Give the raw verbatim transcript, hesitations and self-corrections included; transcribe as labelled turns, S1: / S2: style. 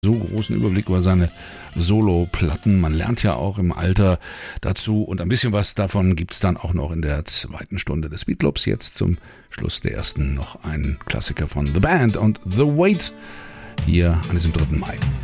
S1: so großen Überblick über seine Solo-Platten. Man lernt ja auch im Alter dazu und ein bisschen was davon gibt's dann auch noch in der zweiten Stunde des Beatclubs. Jetzt zum Schluss der ersten noch ein Klassiker von The Band und The Wait hier an diesem dritten Mai.